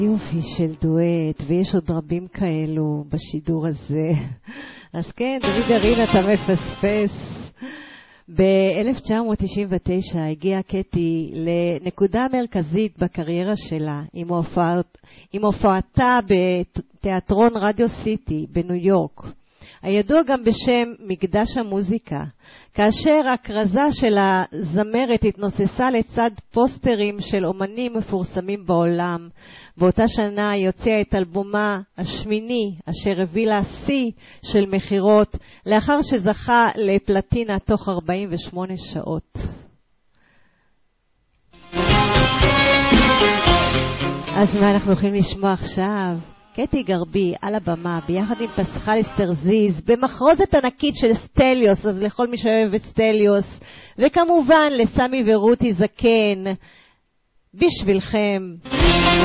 יופי של דואט, ויש עוד רבים כאלו בשידור הזה. אז כן, דוד ארין, אתה מפספס. ב-1999 הגיעה קטי לנקודה מרכזית בקריירה שלה, עם הופעתה בתיאטרון רדיו סיטי בניו יורק, הידוע גם בשם מקדש המוזיקה, כאשר הכרזה של הזמרת התנוססה לצד פוסטרים של אומנים מפורסמים בעולם. באותה שנה היא הוציאה את אלבומה השמיני, אשר הביא לשיא של מחירות, לאחר שזכה לפלטינה תוך 48 שעות. אז מה אנחנו יכולים לשמוע עכשיו? קטי גרבי על הבמה ביחד עם פסחל אסטרזיז במחרוזת ענקית של סטליוס, אז לכל מי שאוהב את סטליוס, וכמובן לסמי ורותי זקן, בשבילכם.